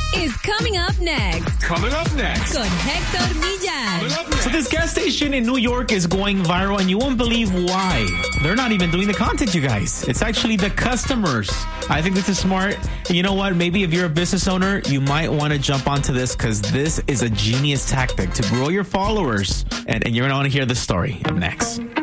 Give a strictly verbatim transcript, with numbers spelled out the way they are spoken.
is coming up next. Coming up next. Con Hector Millan. Coming up next. So this gas station in New York is going viral, and you won't believe why. They're not even doing the content, you guys. It's actually the customers. I think this is smart. And you know what? Maybe if you're a business owner, you might want to jump onto this because this is a genius tactic to grow your followers. And, and you're going to want to hear the story next.